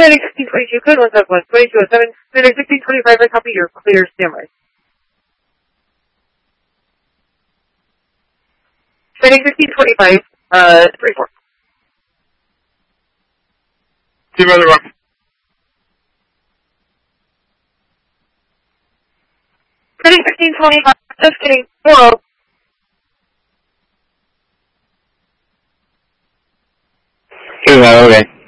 Planning 1622, code 171, 2207. Planning 1625, I copy your clear Samurai. Planning 1625, 34. See Brother Rock. Planning 1625, just kidding, 40. Okay.